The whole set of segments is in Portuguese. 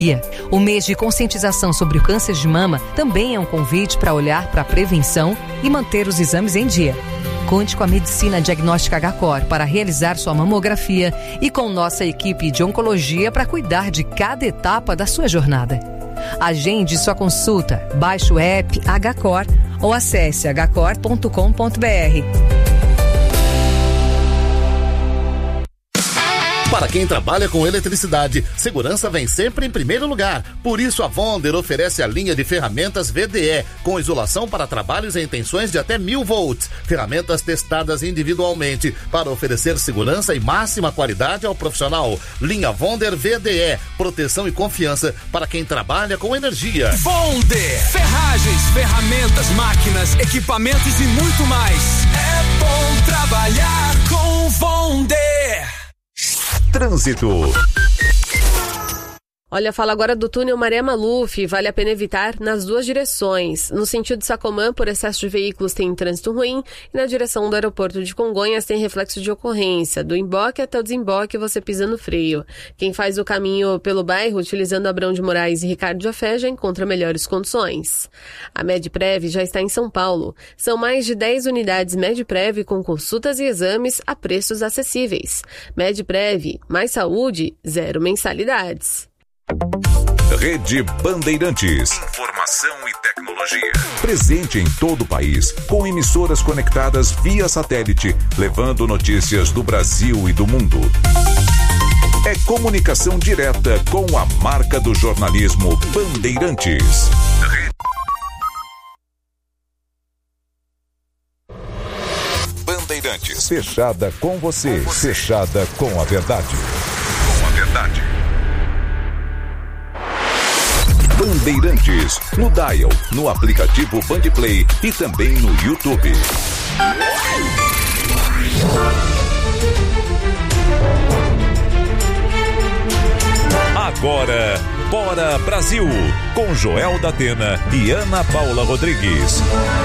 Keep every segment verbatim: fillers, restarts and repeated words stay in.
O mês de conscientização sobre o câncer de mama também é um convite para olhar para a prevenção e manter os exames em dia. Conte com a Medicina Diagnóstica Agacor para realizar sua mamografia e com nossa equipe de oncologia para cuidar de cada etapa da sua jornada. Agende sua consulta, baixe o app Agacor ou acesse agacor ponto com ponto b r. Para quem trabalha com eletricidade, segurança vem sempre em primeiro lugar. Por isso, a Vonder oferece a linha de ferramentas V D E, com isolação para trabalhos em tensões de até mil volts. Ferramentas testadas individualmente para oferecer segurança e máxima qualidade ao profissional. Linha Vonder V D E, proteção e confiança para quem trabalha com energia. Vonder, ferragens, ferramentas, máquinas, equipamentos e muito mais. É bom trabalhar com Vonder. Trânsito. Olha, fala agora do túnel Maré Maluf, vale a pena evitar nas duas direções. No sentido de Sacomã, por excesso de veículos, tem trânsito ruim, e na direção do aeroporto de Congonhas tem reflexo de ocorrência. Do emboque até o desemboque, você pisa no freio. Quem faz o caminho pelo bairro, utilizando Abrão de Moraes e Ricardo de Afé, já encontra melhores condições. A Medprev já está em São Paulo. São mais de dez unidades Medprev com consultas e exames a preços acessíveis. Medprev, mais saúde, zero mensalidades. Rede Bandeirantes. Informação e tecnologia. Presente em todo o país, com emissoras conectadas via satélite, levando notícias do Brasil e do mundo. É comunicação direta com a marca do jornalismo Bandeirantes. Bandeirantes. Fechada com você. com você. Fechada com a verdade. Com a verdade. Bandeirantes, no Dial, no aplicativo Bandplay e também no YouTube. Agora, Bora Brasil, com Joel da Atena e Ana Paula Rodrigues.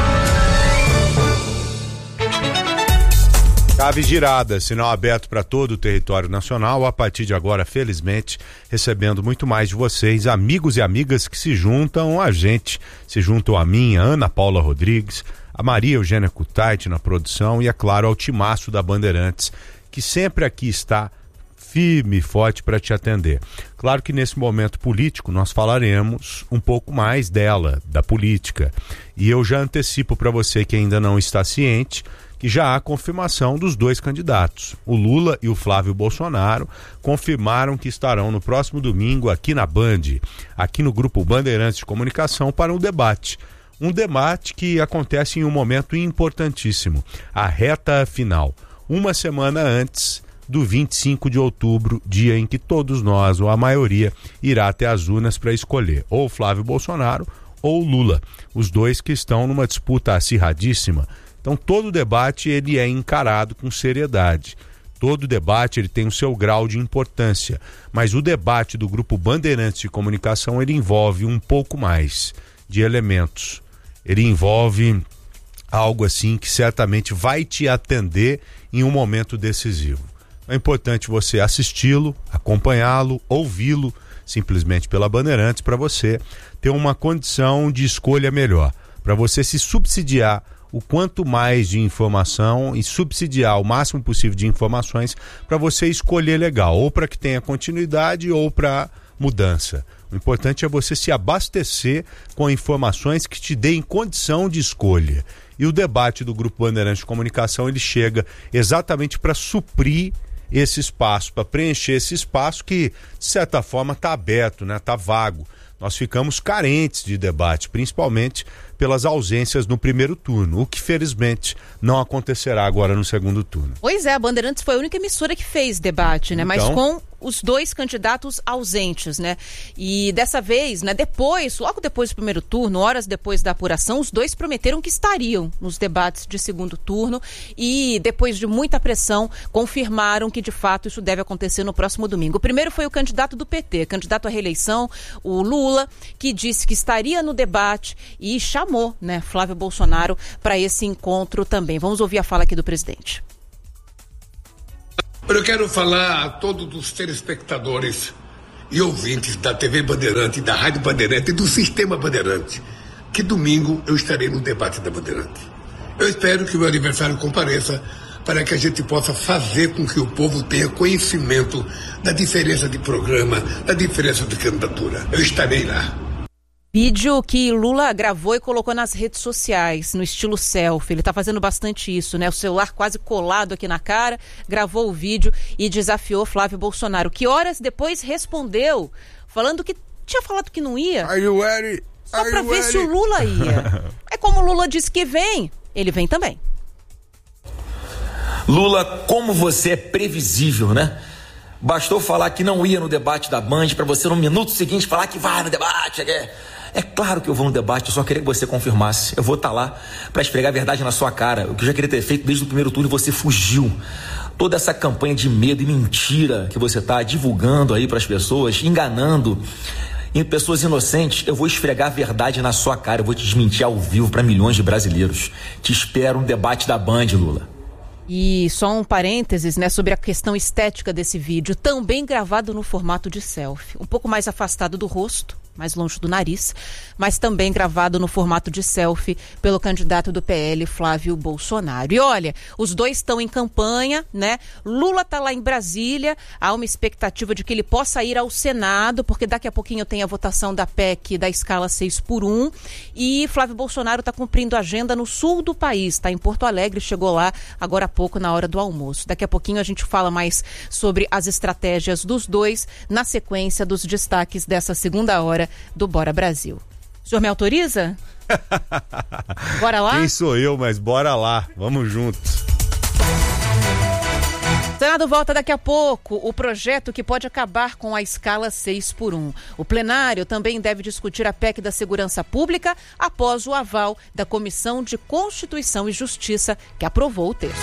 Chave girada, sinal aberto para todo o território nacional, a partir de agora, felizmente, recebendo muito mais de vocês, amigos e amigas que se juntam a gente, se juntam a mim, a Ana Paula Rodrigues, a Maria Eugênia Kutaiti na produção e, é claro, ao timaço da Bandeirantes, que sempre aqui está firme e forte para te atender. Claro que nesse momento político nós falaremos um pouco mais dela, da política, e eu já antecipo para você que ainda não está ciente que já há confirmação dos dois candidatos. O Lula e o Flávio Bolsonaro confirmaram que estarão no próximo domingo aqui na Band, aqui no Grupo Bandeirantes de Comunicação, para um debate. Um debate que acontece em um momento importantíssimo, a reta final, uma semana antes do vinte e cinco de outubro, dia em que todos nós, ou a maioria, irá até as urnas para escolher ou Flávio Bolsonaro ou Lula, os dois que estão numa disputa acirradíssima. Então todo debate ele é encarado com seriedade. Todo debate ele tem o seu grau de importância, mas o debate do Grupo Bandeirantes de Comunicação ele envolve um pouco mais de elementos. Ele envolve algo assim que certamente vai te atender em um momento decisivo. É importante você assisti-lo, acompanhá-lo, ouvi-lo simplesmente pela Bandeirantes para você ter uma condição de escolha melhor, para você se subsidiar o quanto mais de informação e subsidiar o máximo possível de informações para você escolher legal, ou para que tenha continuidade ou para mudança. O importante é você se abastecer com informações que te deem condição de escolha. E o debate do Grupo Bandeirantes de Comunicação ele chega exatamente para suprir esse espaço, para preencher esse espaço que, de certa forma, está aberto, né? Está vago. Nós ficamos carentes de debate, principalmente pelas ausências no primeiro turno, o que felizmente não acontecerá agora no segundo turno. Pois é, a Bandeirantes foi a única emissora que fez debate, né? Então... Mas com os dois candidatos ausentes, né? E dessa vez, né, depois, logo depois do primeiro turno, horas depois da apuração, os dois prometeram que estariam nos debates de segundo turno e, depois de muita pressão, confirmaram que, de fato, isso deve acontecer no próximo domingo. O primeiro foi o candidato do P T, candidato à reeleição, o Lula, que disse que estaria no debate e chamou, né, Flávio Bolsonaro para esse encontro também. Vamos ouvir a fala aqui do presidente. Eu quero falar a todos os telespectadores e ouvintes da T V Bandeirante, da Rádio Bandeirante e do Sistema Bandeirante, que domingo eu estarei no debate da Bandeirante. Eu espero que o meu aniversário compareça para que a gente possa fazer com que o povo tenha conhecimento da diferença de programa, da diferença de candidatura. Eu estarei lá. Vídeo que Lula gravou e colocou nas redes sociais, no estilo selfie. Ele está fazendo bastante isso, né? O celular quase colado aqui na cara, gravou o vídeo e desafiou Flávio Bolsonaro, que horas depois respondeu, falando que tinha falado que não ia. Are you ready? Só para ver se o Lula ia. É como o Lula disse que vem, ele vem também. Lula, como você é previsível, né? Bastou falar que não ia no debate da Band para você no minuto seguinte falar que vai no debate. É, é claro que eu vou no debate, eu só queria que você confirmasse. Eu vou estar lá para esfregar a verdade na sua cara. O que eu já queria ter feito desde o primeiro turno, você fugiu. Toda essa campanha de medo e mentira que você está divulgando aí para as pessoas, enganando em pessoas inocentes, eu vou esfregar a verdade na sua cara. Eu vou te desmentir ao vivo para milhões de brasileiros. Te espero no debate da Band, Lula. E só um parênteses, né, sobre a questão estética desse vídeo, também gravado no formato de selfie, um pouco mais afastado do rosto, mais longe do nariz, mas também gravado no formato de selfie pelo candidato do P L, Flávio Bolsonaro. E olha, os dois estão em campanha, né? Lula está lá em Brasília, há uma expectativa de que ele possa ir ao Senado, porque daqui a pouquinho tem a votação da P E C da escala seis por um, e Flávio Bolsonaro está cumprindo a agenda no sul do país, está em Porto Alegre, chegou lá agora há pouco na hora do almoço. Daqui a pouquinho a gente fala mais sobre as estratégias dos dois na sequência dos destaques dessa segunda hora do Bora Brasil. O senhor me autoriza? Bora lá? Quem sou eu, mas bora lá. Vamos juntos. O Senado volta daqui a pouco. O projeto que pode acabar com a escala seis por um. O plenário também deve discutir a P E C da Segurança Pública após o aval da Comissão de Constituição e Justiça, que aprovou o texto.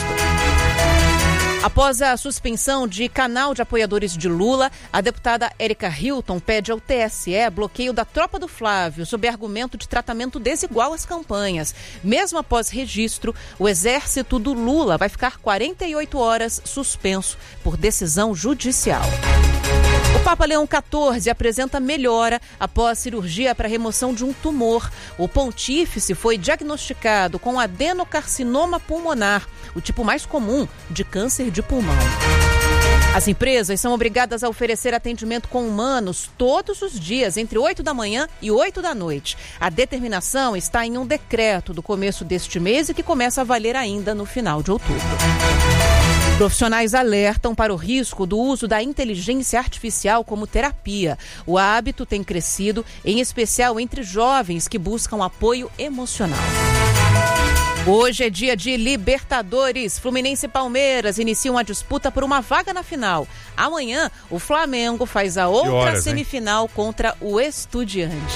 Após a suspensão de canal de apoiadores de Lula, a deputada Érica Hilton pede ao T S E bloqueio da tropa do Flávio sob argumento de tratamento desigual às campanhas. Mesmo após registro, o exército do Lula vai ficar quarenta e oito horas suspenso por decisão judicial. O Papa Leão quatorze apresenta melhora após cirurgia para remoção de um tumor. O pontífice foi diagnosticado com adenocarcinoma pulmonar, o tipo mais comum de câncer de pulmão. As empresas são obrigadas a oferecer atendimento com humanos todos os dias, entre oito da manhã e oito da noite. A determinação está em um decreto do começo deste mês e que começa a valer ainda no final de outubro. Profissionais alertam para o risco do uso da inteligência artificial como terapia. O hábito tem crescido, em especial entre jovens que buscam apoio emocional. Hoje é dia de Libertadores. Fluminense e Palmeiras iniciam a disputa por uma vaga na final. Amanhã, o Flamengo faz a outra horas, semifinal hein? contra o Estudiante.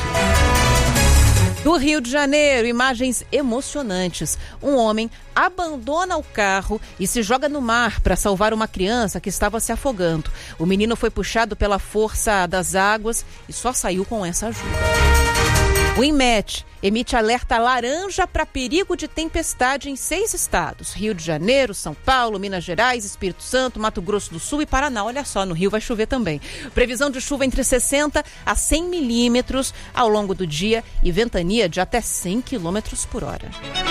Do Rio de Janeiro, imagens emocionantes. Um homem abandona o carro e se joga no mar para salvar uma criança que estava se afogando. O menino foi puxado pela força das águas e só saiu com essa ajuda. O INMET emite alerta laranja para perigo de tempestade em seis estados. Rio de Janeiro, São Paulo, Minas Gerais, Espírito Santo, Mato Grosso do Sul e Paraná. Olha só, no Rio vai chover também. Previsão de chuva entre sessenta a cem milímetros ao longo do dia e ventania de até cem quilômetros por hora.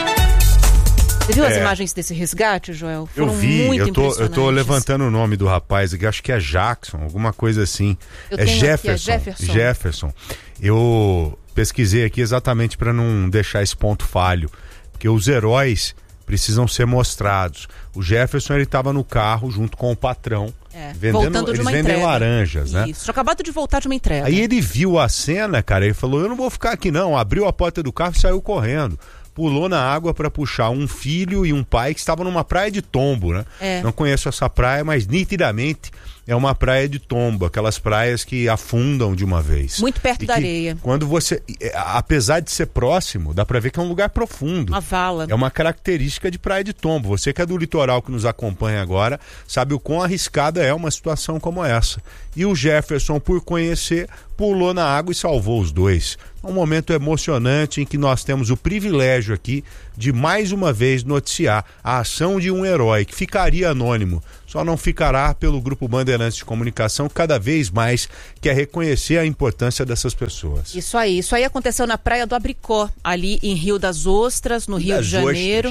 Você viu é. as imagens desse resgate, Joel? Foram eu vi, muito eu tô, eu tô levantando o nome do rapaz aqui, acho que é Jackson, alguma coisa assim. Eu é Jefferson, aqui, é Jefferson. Jefferson. Eu pesquisei aqui exatamente para não deixar esse ponto falho, porque os heróis precisam ser mostrados. O Jefferson, ele estava no carro junto com o patrão, é, vendendo, voltando de eles uma vendem entrega. laranjas, né? Isso, tinha acabado de voltar de uma entrega. Aí ele viu a cena, cara, ele falou, eu não vou ficar aqui não, abriu a porta do carro e saiu correndo. Pulou na água para puxar um filho e um pai que estavam numa praia de tombo, né? É. Não conheço essa praia, mas nitidamente é uma praia de tombo, aquelas praias que afundam de uma vez. Muito perto e da que, areia. Quando você, apesar de ser próximo, dá para ver que é um lugar profundo. Uma vala. É uma característica de praia de tombo. Você que é do litoral que nos acompanha agora, sabe o quão arriscada é uma situação como essa. E o Jefferson, por conhecer, pulou na água e salvou os dois. É um momento emocionante em que nós temos o privilégio aqui de mais uma vez noticiar a ação de um herói que ficaria anônimo só não ficará pelo Grupo Bandeirantes de Comunicação, cada vez mais quer reconhecer a importância dessas pessoas. Isso aí, isso aí aconteceu na Praia do Abricó, ali em Rio das Ostras, no Rio de Janeiro.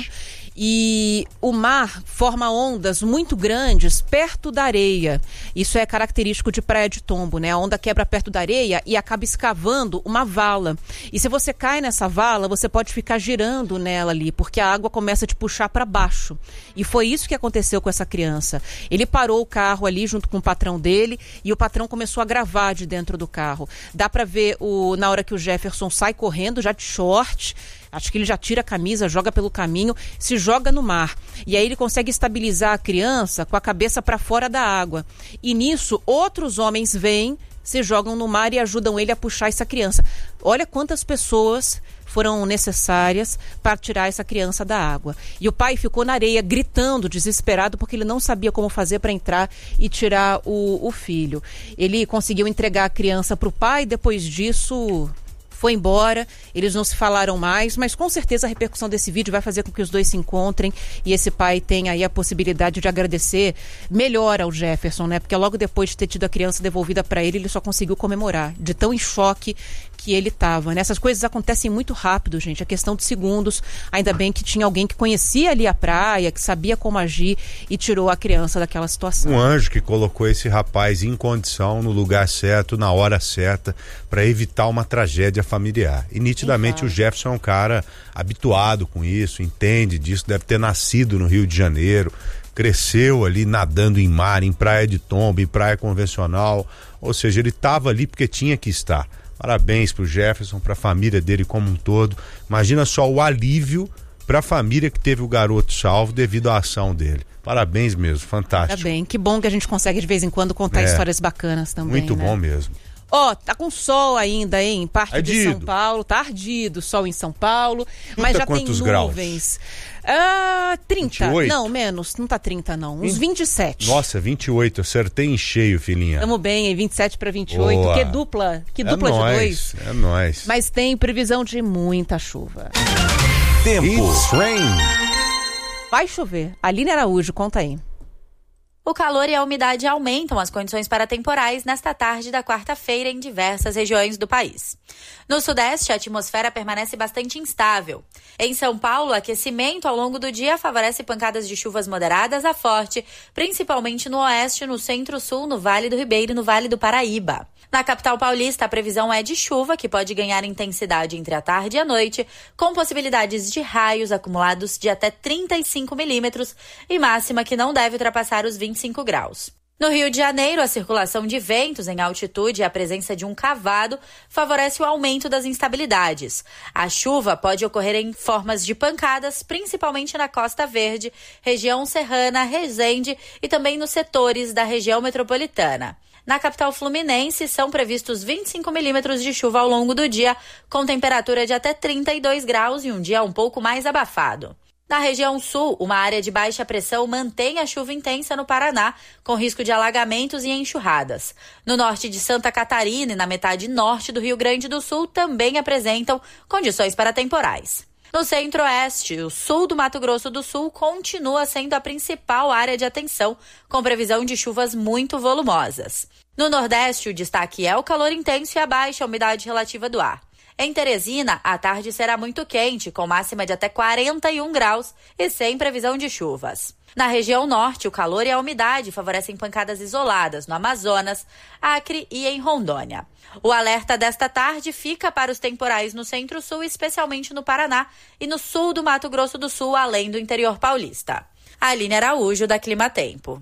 E o mar forma ondas muito grandes perto da areia. Isso é característico de Praia de Tombo, né? A onda quebra perto da areia e acaba escavando uma vala. E se você cai nessa vala, você pode ficar girando nela ali, porque a água começa a te puxar para baixo. E foi isso que aconteceu com essa criança. Ele parou o carro ali junto com o patrão dele e o patrão começou a gravar de dentro do carro. Dá para ver o, na hora que o Jefferson sai correndo, já de short. Acho que ele já tira a camisa, joga pelo caminho, se joga no mar. E aí ele consegue estabilizar a criança com a cabeça para fora da água. E nisso, outros homens vêm, se jogam no mar e ajudam ele a puxar essa criança. Olha quantas pessoas foram necessárias para tirar essa criança da água. E o pai ficou na areia gritando, desesperado, porque ele não sabia como fazer para entrar e tirar o, o filho. Ele conseguiu entregar a criança para o pai, depois disso... foi embora, eles não se falaram mais, mas com certeza a repercussão desse vídeo vai fazer com que os dois se encontrem e esse pai tenha aí a possibilidade de agradecer melhor ao Jefferson, né? Porque logo depois de ter tido a criança devolvida para ele, ele só conseguiu comemorar, de tão em choque que ele estava, né? Essas coisas acontecem muito rápido, gente, é questão de segundos. Ainda bem que tinha alguém que conhecia ali a praia, que sabia como agir e tirou a criança daquela situação. Um anjo que colocou esse rapaz em condição, no lugar certo, na hora certa, para evitar uma tragédia familiar. E nitidamente Exato. O Jefferson é um cara habituado com isso, entende disso, deve ter nascido no Rio de Janeiro, cresceu ali nadando em mar, em praia de Tombo, em praia convencional, ou seja, ele estava ali porque tinha que estar. Parabéns pro Jefferson, pra família dele como um todo. Imagina só o alívio pra família que teve o garoto salvo devido à ação dele. Parabéns mesmo, fantástico. Parabéns, que bom que a gente consegue de vez em quando contar é, histórias bacanas também. Muito né? bom mesmo. Ó, oh, tá com sol ainda, hein? Em parte ardido. de São Paulo, tá ardido, sol em São Paulo, mas Puta, já tem nuvens. Graus? Ah, trinta. vinte e oito? Não, menos, não tá trinta não, uns vinte e sete. Nossa, vinte e oito, acertei em cheio, filhinha. Tamo bem, hein? vinte e sete para vinte e oito, Boa. que dupla, que é dupla nóis, de dois. É nóis. Mas tem previsão de muita chuva. Tempo. It's rain. Vai chover. Aline Araújo, conta aí. O calor e a umidade aumentam as condições para temporais nesta tarde da quarta-feira em diversas regiões do país. No sudeste, a atmosfera permanece bastante instável. Em São Paulo, o aquecimento ao longo do dia favorece pancadas de chuvas moderadas a forte, principalmente no oeste, no centro-sul, no Vale do Ribeiro e no Vale do Paraíba. Na capital paulista, a previsão é de chuva, que pode ganhar intensidade entre a tarde e a noite, com possibilidades de raios acumulados de até trinta e cinco milímetros e máxima que não deve ultrapassar os vinte e cinco graus. No Rio de Janeiro, a circulação de ventos em altitude e a presença de um cavado favorece o aumento das instabilidades. A chuva pode ocorrer em formas de pancadas, principalmente na Costa Verde, região serrana, Resende e também nos setores da região metropolitana. Na capital fluminense, são previstos vinte e cinco milímetros de chuva ao longo do dia, com temperatura de até trinta e dois graus e um dia um pouco mais abafado. Na região sul, uma área de baixa pressão mantém a chuva intensa no Paraná, com risco de alagamentos e enxurradas. No norte de Santa Catarina e na metade norte do Rio Grande do Sul também apresentam condições para temporais. No centro-oeste, o sul do Mato Grosso do Sul continua sendo a principal área de atenção, com previsão de chuvas muito volumosas. No nordeste, o destaque é o calor intenso e a baixa umidade relativa do ar. Em Teresina, a tarde será muito quente, com máxima de até quarenta e um graus e sem previsão de chuvas. Na região norte, o calor e a umidade favorecem pancadas isoladas no Amazonas, Acre e em Rondônia. O alerta desta tarde fica para os temporais no centro-sul, especialmente no Paraná e no sul do Mato Grosso do Sul, além do interior paulista. Aline Araújo, da Climatempo.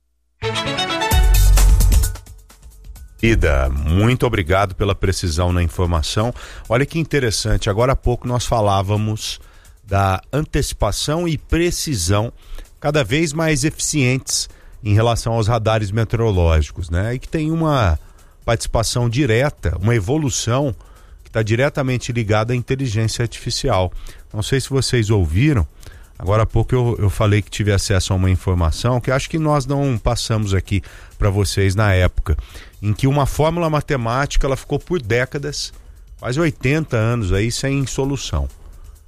Ida, muito obrigado pela precisão na informação. Olha que interessante, agora há pouco nós falávamos da antecipação e precisão cada vez mais eficientes em relação aos radares meteorológicos, né? E que tem uma participação direta, uma evolução que está diretamente ligada à inteligência artificial. Não sei se vocês ouviram, agora há pouco eu, eu falei que tive acesso a uma informação que acho que nós não passamos aqui para vocês na época, em que uma fórmula matemática ela ficou por décadas, quase oitenta anos aí sem solução.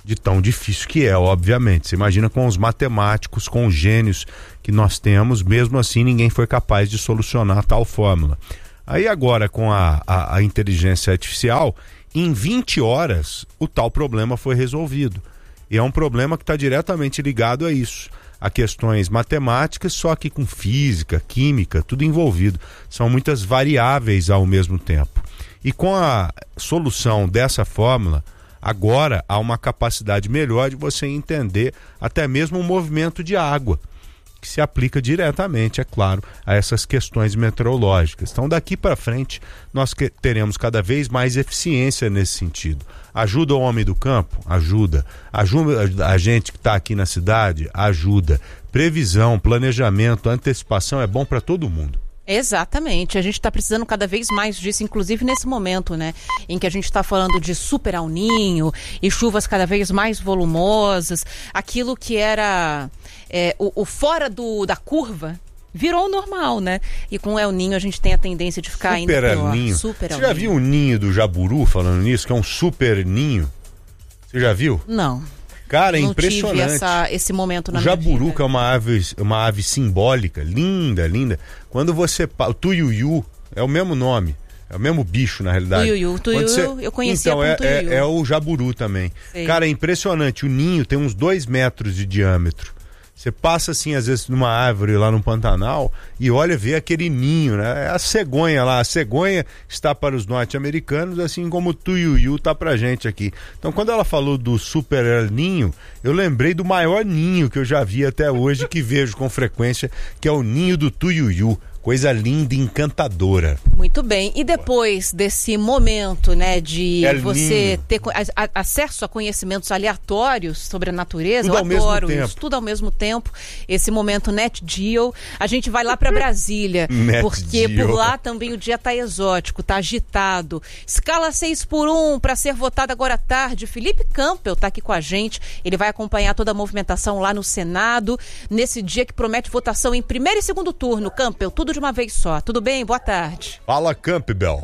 de tão difícil que é, obviamente. Você imagina com os matemáticos, com os gênios que nós temos, mesmo assim ninguém foi capaz de solucionar tal fórmula. Aí agora com a, a, a inteligência artificial, em vinte horas o tal problema foi resolvido. E é um problema que está diretamente ligado a isso, a questões matemáticas, só que com física, química, tudo envolvido. São muitas variáveis ao mesmo tempo. E com a solução dessa fórmula, agora há uma capacidade melhor de você entender até mesmo o movimento de água, que se aplica diretamente, é claro, a essas questões meteorológicas. Então, daqui para frente, nós que teremos cada vez mais eficiência nesse sentido. Ajuda o homem do campo? Ajuda. Ajuda a gente que está aqui na cidade? Ajuda. Previsão, planejamento, antecipação é bom para todo mundo. Exatamente, a gente está precisando cada vez mais disso, inclusive nesse momento, né, em que a gente está falando de super El Niño e chuvas cada vez mais volumosas, aquilo que era é, o, o fora do, da curva virou normal, né? E com o El Niño a gente tem a tendência de ficar super ainda pior. Ninho. Super Você já viu o ninho do jaburu falando nisso, que é um super ninho? Você já viu? Não. Cara, é Não impressionante. tive essa, esse momento na o minha jaburu, vida. que é uma ave, uma ave simbólica, linda, linda. Quando você... O tuiuiu é o mesmo nome, é o mesmo bicho, na realidade. Tuiuiu, tuiuiu, você... eu conhecia então, com é, tuiuiu. é, é o jaburu também. Sei. Cara, é impressionante. O ninho tem uns dois metros de diâmetro. Você passa assim, às vezes, numa árvore lá no Pantanal e olha, vê aquele ninho, né? É a cegonha lá. A cegonha está para os norte-americanos, assim como o tuiuiu está pra gente aqui. Então, quando ela falou do super El Niño, eu lembrei do maior ninho que eu já vi até hoje, que vejo com frequência, que é o ninho do tuiuiu. Coisa linda e encantadora. Muito bem. E depois desse momento, né, de é você lindo. ter a, a, acesso a conhecimentos aleatórios sobre a natureza, tudo eu ao adoro mesmo isso. Tempo. Tudo ao mesmo tempo. Esse momento Net Geo. A gente vai lá para Brasília, porque Geo. por lá também o dia tá exótico, tá agitado. Escala seis por um para ser votado agora à tarde. Felipe Campbell tá aqui com a gente. Ele vai acompanhar toda a movimentação lá no Senado, nesse dia que promete votação em primeiro e segundo turno. Campbell, tudo de uma vez só. Tudo bem? Boa tarde. Fala, Campbell.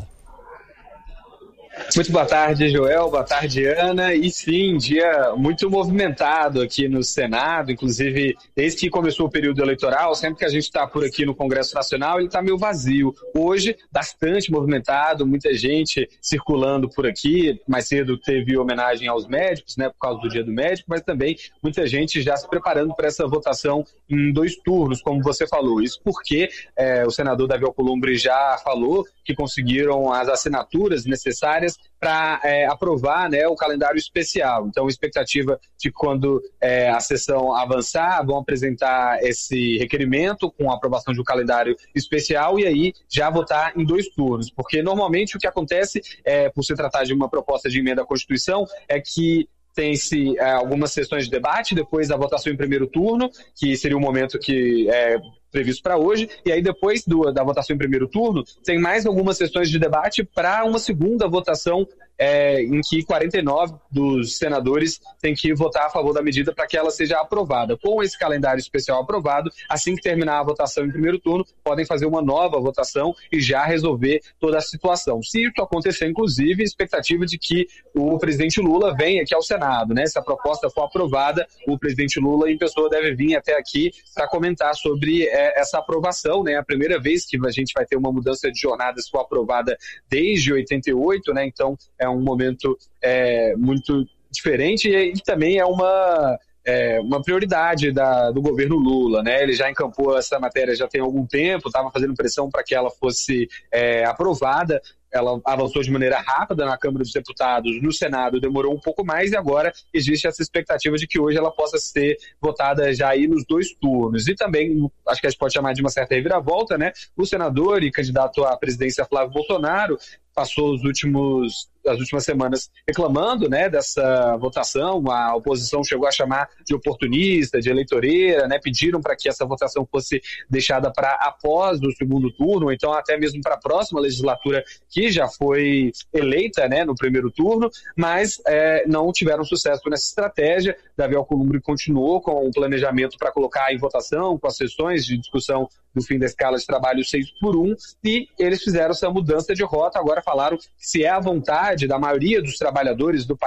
Muito boa tarde, Joel. Boa tarde, Ana. E sim, dia muito movimentado aqui no Senado. Inclusive, desde que começou o período eleitoral, sempre que a gente está por aqui no Congresso Nacional, ele está meio vazio. Hoje, bastante movimentado, muita gente circulando por aqui. Mais cedo teve homenagem aos médicos, né, por causa do Dia do Médico, mas também muita gente já se preparando para essa votação em dois turnos, como você falou. Isso porque é, o senador Davi Alcolumbre já falou que conseguiram as assinaturas necessárias para é, aprovar, né, o calendário especial. Então, expectativa de quando é, a sessão avançar, vão apresentar esse requerimento com a aprovação de um calendário especial e aí já votar em dois turnos. Porque normalmente o que acontece, é, por se tratar de uma proposta de emenda à Constituição, é que tem-se é, algumas sessões de debate, depois da votação em primeiro turno, que seria o momento que é previsto para hoje, e aí depois do, da votação em primeiro turno, tem mais algumas sessões de debate para uma segunda votação é, em que quarenta e nove dos senadores têm que votar a favor da medida para que ela seja aprovada. Com esse calendário especial aprovado, assim que terminar a votação em primeiro turno, podem fazer uma nova votação e já resolver toda a situação. Se isso acontecer, inclusive, expectativa de que o presidente Lula venha aqui ao Senado, né? Se a proposta for aprovada, o presidente Lula em pessoa deve vir até aqui para comentar sobre é, essa aprovação, né? A primeira vez que a gente vai ter uma mudança de jornada se for aprovada desde oitenta e oito, né? Então é um momento é, muito diferente e, e também é uma, é, uma prioridade da, do governo Lula, né? Ele já encampou essa matéria já tem algum tempo, estava fazendo pressão para que ela fosse é, aprovada. Ela avançou de maneira rápida na Câmara dos Deputados, no Senado demorou um pouco mais e agora existe essa expectativa de que hoje ela possa ser votada já aí nos dois turnos. E também, acho que a gente pode chamar de uma certa reviravolta, né? O senador e candidato à presidência Flávio Bolsonaro passou os últimos, as últimas semanas reclamando, né, dessa votação. A oposição chegou a chamar de oportunista, de eleitoreira, né? Pediram para que essa votação fosse deixada para após o segundo turno, ou então até mesmo para a próxima legislatura que já foi eleita, né, no primeiro turno, mas é, não tiveram sucesso nessa estratégia. Davi Alcolumbre continuou com o planejamento para colocar em votação, com as sessões de discussão do fim da escala de trabalho seis por um, e eles fizeram essa mudança de rota. Agora falaram que se é a vontade da maioria dos trabalhadores do país,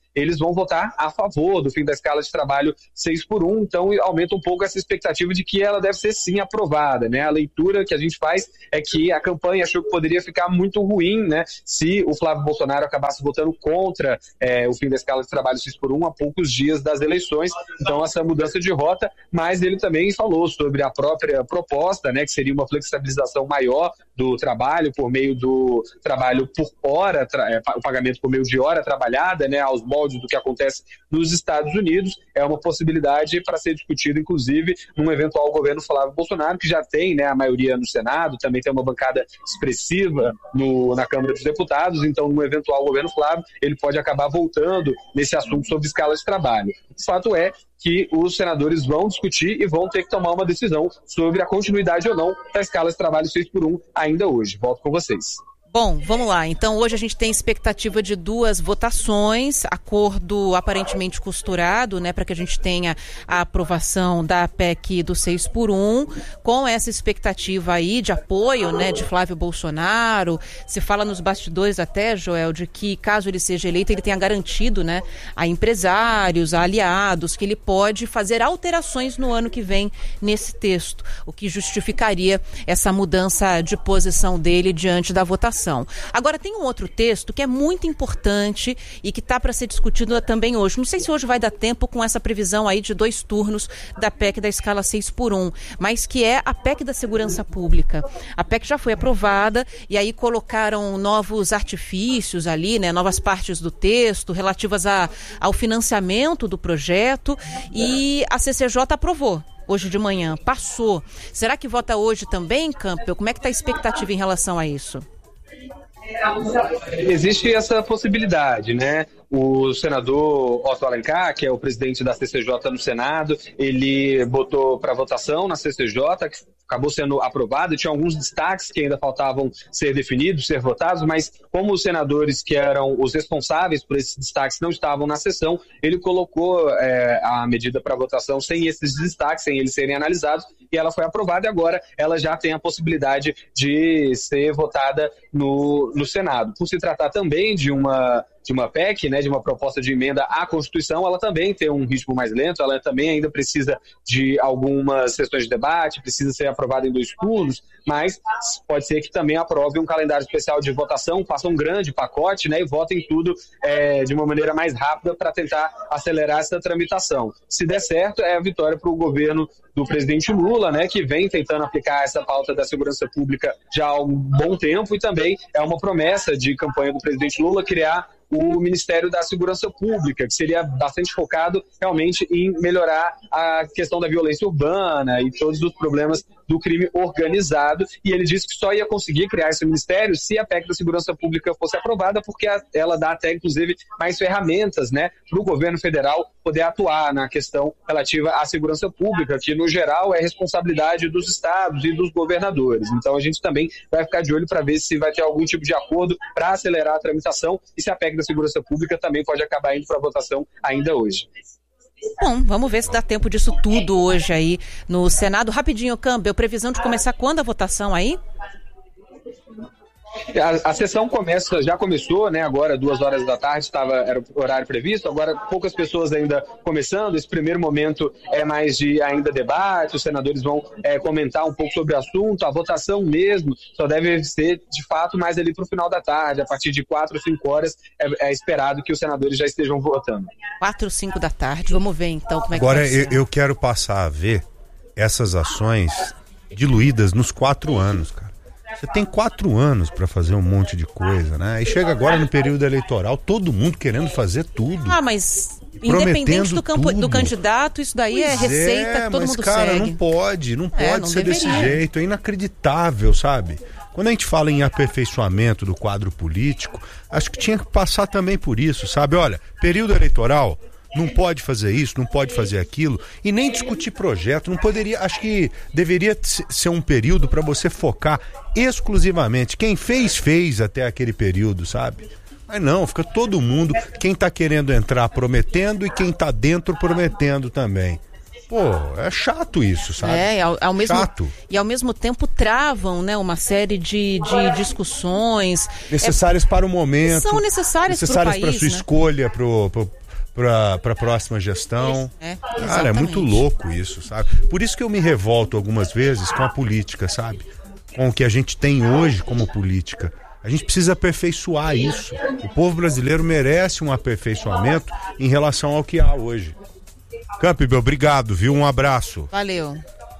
eles vão votar a favor do fim da escala de trabalho seis por um, então aumenta um pouco essa expectativa de que ela deve ser sim aprovada, né? A leitura que a gente faz é que a campanha achou que poderia ficar muito ruim, né, se o Flávio Bolsonaro acabasse votando contra é, o fim da escala de trabalho seis por um a poucos dias das eleições, então essa mudança de rota, mas ele também falou sobre a própria proposta, né, que seria uma flexibilização maior do trabalho por meio do trabalho por hora, tra- o pagamento por meio de hora trabalhada, né, aos moldes do que acontece nos Estados Unidos, é uma possibilidade para ser discutida, inclusive, num eventual governo Flávio Bolsonaro, que já tem, né, a maioria no Senado, também tem uma bancada expressiva no, na Câmara dos Deputados, então, num eventual governo Flávio, ele pode acabar voltando nesse assunto sobre escala de trabalho. O fato é que os senadores vão discutir e vão ter que tomar uma decisão sobre a continuidade ou não da escala de trabalho seis por um ainda hoje. Volto com vocês. Bom, vamos lá. Então, hoje a gente tem expectativa de duas votações, acordo aparentemente costurado, né, para que a gente tenha a aprovação da P E C do seis por um, com essa expectativa aí de apoio, né, de Flávio Bolsonaro. Se fala nos bastidores até, Joel, de que caso ele seja eleito, ele tenha garantido, né, a empresários, a aliados, que ele pode fazer alterações no ano que vem nesse texto, o que justificaria essa mudança de posição dele diante da votação. Agora, tem um outro texto que é muito importante e que está para ser discutido também hoje. Não sei se hoje vai dar tempo com essa previsão aí de dois turnos da P E C da escala seis por um, mas que é a P E C da Segurança Pública. A P E C já foi aprovada e aí colocaram novos artifícios ali, né, novas partes do texto relativas a, ao financiamento do projeto, e a C C J aprovou. Hoje de manhã, passou. Será que vota hoje também, Campbell? Como é que está a expectativa em relação a isso? Existe essa possibilidade, né? O senador Otto Alencar, que é o presidente da C C J no Senado, ele botou para votação na C C J, que acabou sendo aprovado, tinha alguns destaques que ainda faltavam ser definidos, ser votados, mas como os senadores que eram os responsáveis por esses destaques não estavam na sessão, ele colocou é, a medida para votação sem esses destaques, sem eles serem analisados, e ela foi aprovada e agora ela já tem a possibilidade de ser votada no, no Senado. Por se tratar também de uma... de uma P E C, né, de uma proposta de emenda à Constituição, ela também tem um ritmo mais lento, ela também ainda precisa de algumas sessões de debate, precisa ser aprovada em dois turnos, mas pode ser que também aprove um calendário especial de votação, faça um grande pacote, né, e votem tudo é, de uma maneira mais rápida para tentar acelerar essa tramitação. Se der certo, é a vitória para o governo do presidente Lula, né, que vem tentando aplicar essa pauta da segurança pública já há um bom tempo, e também é uma promessa de campanha do presidente Lula criar o Ministério da Segurança Pública, que seria bastante focado realmente em melhorar a questão da violência urbana e todos os problemas do crime organizado, e ele disse que só ia conseguir criar esse ministério se a P E C da Segurança Pública fosse aprovada, porque ela dá até, inclusive, mais ferramentas, né, para o governo federal poder atuar na questão relativa à segurança pública, que, no geral, é responsabilidade dos estados e dos governadores. Então, a gente também vai ficar de olho para ver se vai ter algum tipo de acordo para acelerar a tramitação e se a P E C da Segurança Pública também pode acabar indo para a votação ainda hoje. Bom, vamos ver se dá tempo disso tudo hoje aí no Senado. Rapidinho, Campbell, previsão de começar quando a votação aí? A, a sessão começa, já começou, né? Agora, duas horas da tarde, estava, era o horário previsto. Agora, poucas pessoas ainda começando. Esse primeiro momento é mais de ainda debate. Os senadores vão é, comentar um pouco sobre o assunto. A votação mesmo só deve ser, de fato, mais ali para o final da tarde. A partir de quatro, cinco horas é, é esperado que os senadores já estejam votando. Quatro, cinco da tarde. Vamos ver, então, como é que Agora, vai ser. eu, eu quero passar a ver essas ações diluídas nos quatro anos, cara. Você tem quatro anos para fazer um monte de coisa, né? E chega agora no período eleitoral, todo mundo querendo fazer tudo. Ah, mas independente do, campo, do candidato, isso daí pois é receita é, que todo mas, mundo cara, segue. não pode, não pode é, não ser deveria. desse jeito, é inacreditável, sabe? Quando a gente fala em aperfeiçoamento do quadro político, acho que tinha que passar também por isso, sabe? Olha, período eleitoral, não pode fazer isso, não pode fazer aquilo, e nem discutir projeto, não poderia, acho que deveria ser um período para você focar exclusivamente, quem fez, fez até aquele período, sabe? Mas não, fica todo mundo, quem tá querendo entrar prometendo e quem tá dentro prometendo também. Pô, é chato isso, sabe? É, e ao, ao mesmo, chato. E ao mesmo tempo travam, né, uma série de, de discussões. Necessárias é, para o momento. São necessárias, necessárias para o país, para sua né? escolha, pro, pro, para a próxima gestão. É, Cara, é muito louco isso, sabe? Por isso que eu me revolto algumas vezes com a política, sabe? Com o que a gente tem hoje como política. A gente precisa aperfeiçoar isso. O povo brasileiro merece um aperfeiçoamento em relação ao que há hoje. Campbell, obrigado, viu? Um abraço. Valeu.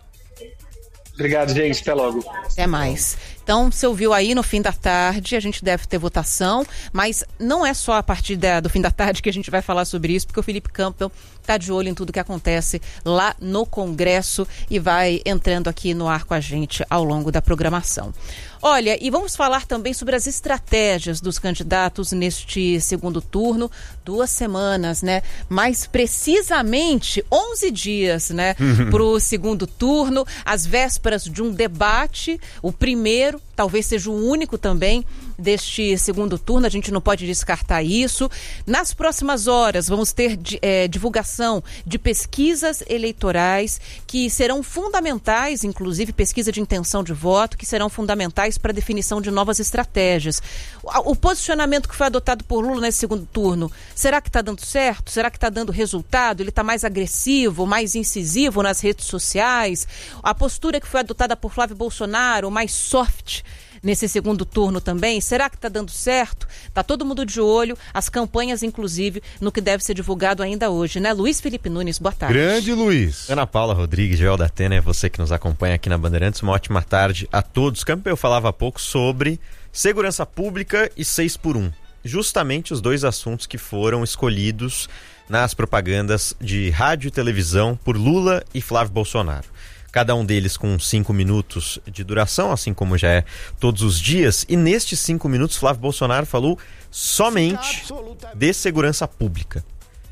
Obrigado, gente. Até logo. Até mais. Então, você ouviu aí no fim da tarde, a gente deve ter votação, mas não é só a partir da, do fim da tarde que a gente vai falar sobre isso, porque o Felipe Campbell está de olho em tudo que acontece lá no Congresso e vai entrando aqui no ar com a gente ao longo da programação. Olha, e vamos falar também sobre as estratégias dos candidatos neste segundo turno, duas semanas, né? Mais precisamente onze dias, né? Para o segundo turno, às vésperas de um debate, o primeiro, talvez seja o único também deste segundo turno, a gente não pode descartar isso. Nas próximas horas vamos ter é, divulgação de pesquisas eleitorais que serão fundamentais, inclusive pesquisa de intenção de voto, que serão fundamentais para a definição de novas estratégias. O, o posicionamento que foi adotado por Lula nesse segundo turno, será que está dando certo? Será que está dando resultado? Ele está mais agressivo, mais incisivo nas redes sociais? A postura que foi adotada por Flávio Bolsonaro, mais soft nesse segundo turno também, será que está dando certo? Está todo mundo de olho, as campanhas inclusive, no que deve ser divulgado ainda hoje, né? Luiz Felipe Nunes, boa tarde. Grande Luiz. Ana Paula Rodrigues, Joel da Atena, é você que nos acompanha aqui na Bandeirantes, uma ótima tarde a todos. Campbell falava há pouco sobre segurança pública e seis por um, justamente os dois assuntos que foram escolhidos nas propagandas de rádio e televisão por Lula e Flávio Bolsonaro. Cada um deles com cinco minutos de duração, assim como já é todos os dias. E nestes cinco minutos, Flávio Bolsonaro falou somente de segurança pública.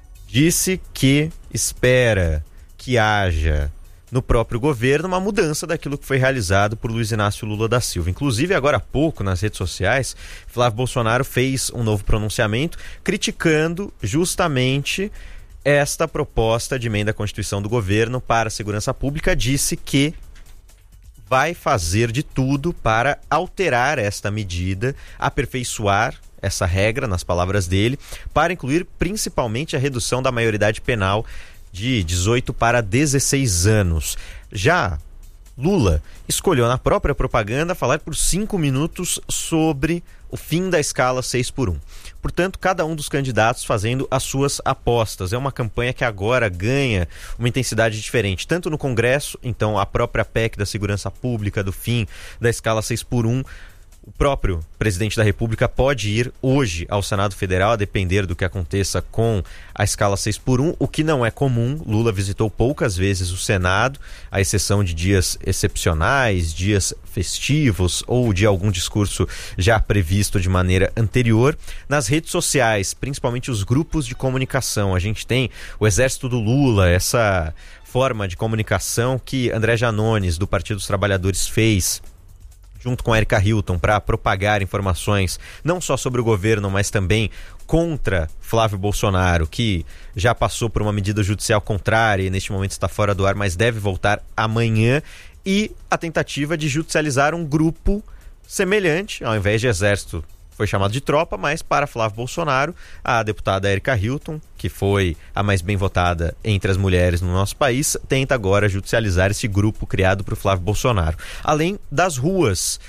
Disse que espera que haja no próprio governo uma mudança daquilo que foi realizado por Luiz Inácio Lula da Silva. Inclusive, agora há pouco, nas redes sociais, Flávio Bolsonaro fez um novo pronunciamento criticando justamente esta proposta de emenda à Constituição do governo para a segurança pública. Disse que vai fazer de tudo para alterar esta medida, aperfeiçoar essa regra, nas palavras dele, para incluir principalmente a redução da maioridade penal de dezoito para dezesseis anos. Já Lula escolheu na própria propaganda falar por cinco minutos sobre o fim da escala seis por um. Portanto, cada um dos candidatos fazendo as suas apostas. É uma campanha que agora ganha uma intensidade diferente, tanto no Congresso, então a própria P E C da segurança pública, do fim da escala seis por um, o próprio presidente da República pode ir hoje ao Senado Federal, a depender do que aconteça com a escala seis por um, o que não é comum. Lula visitou poucas vezes o Senado, à exceção de dias excepcionais, dias festivos ou de algum discurso já previsto de maneira anterior. Nas redes sociais, principalmente os grupos de comunicação, a gente tem o Exército do Lula, essa forma de comunicação que André Janones, do Partido dos Trabalhadores, fez junto com a Erika Hilton, para propagar informações não só sobre o governo, mas também contra Flávio Bolsonaro, que já passou por uma medida judicial contrária e neste momento está fora do ar, mas deve voltar amanhã, e a tentativa de judicializar um grupo semelhante, ao invés de exército, foi chamado de tropa, mas para Flávio Bolsonaro, a deputada Erika Hilton, que foi a mais bem votada entre as mulheres no nosso país, tenta agora judicializar esse grupo criado por Flávio Bolsonaro. Além das ruas,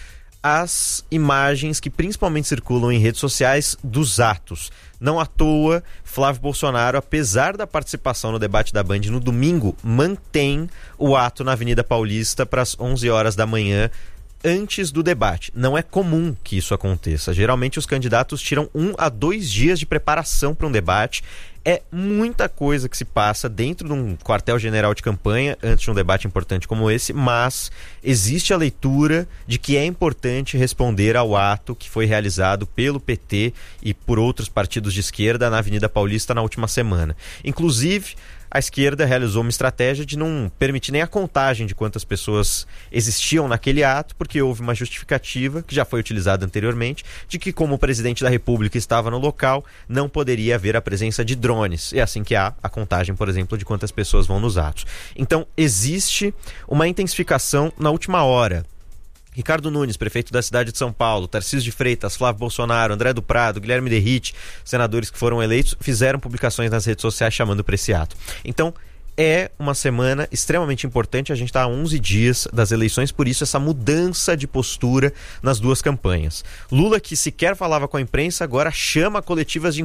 as imagens que principalmente circulam em redes sociais dos atos. Não à toa, Flávio Bolsonaro, apesar da participação no debate da Band no domingo, mantém o ato na Avenida Paulista para as onze horas da manhã, antes do debate. Não é comum que isso aconteça. Geralmente os candidatos tiram um a dois dias de preparação para um debate. É muita coisa que se passa dentro de um quartel-general de campanha antes de um debate importante como esse, mas existe a leitura de que é importante responder ao ato que foi realizado pelo P T e por outros partidos de esquerda na Avenida Paulista na última semana. Inclusive, a esquerda realizou uma estratégia de não permitir nem a contagem de quantas pessoas existiam naquele ato, porque houve uma justificativa, que já foi utilizada anteriormente, de que como o presidente da República estava no local, não poderia haver a presença de drones. É assim que há a contagem, por exemplo, de quantas pessoas vão nos atos. Então, existe uma intensificação na última hora Ricardo Nunes, prefeito da cidade de São Paulo, Tarcísio de Freitas, Flávio Bolsonaro, André do Prado, Guilherme Derrite, senadores que foram eleitos, fizeram publicações nas redes sociais chamando para esse ato. Então, é uma semana extremamente importante, a gente está a onze dias das eleições, por isso essa mudança de postura nas duas campanhas. Lula, que sequer falava com a imprensa, agora chama coletivas de